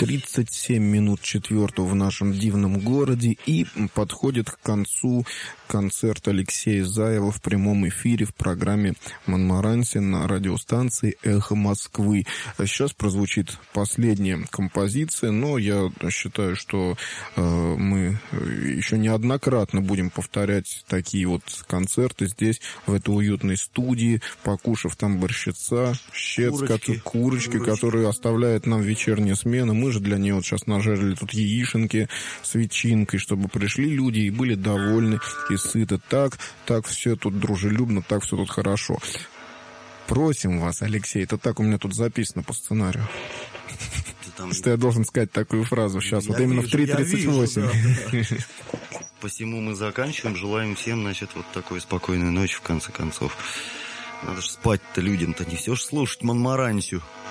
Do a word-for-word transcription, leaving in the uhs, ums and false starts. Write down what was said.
тридцать семь минут четвертого в нашем дивном городе, и подходит к концу концерт Алексея Заева в прямом эфире в программе «Монмаранси» на радиостанции «Эхо Москвы». Сейчас прозвучит последняя композиция, но я считаю, что э, мы еще неоднократно будем повторять такие вот концерты здесь, в этой уютной студии, покушав там борщица, щец, курочки, курочки, курочки, которые оставляет нам вечерняя смена. Мы же для нее вот сейчас нажарили тут яишенки с ветчинкой, чтобы пришли люди и были довольны и сыты. Так, так все тут дружелюбно, так все тут хорошо. Просим вас, Алексей, это так у меня тут записано по сценарию. Там... Что я должен сказать такую фразу сейчас, я вот именно вижу, в три тридцать восемь. Да, да. Посему мы заканчиваем. Желаем всем, значит, вот такой спокойной ночи, в конце концов. Надо же спать-то людям-то, не все ж слушать Монмарансию.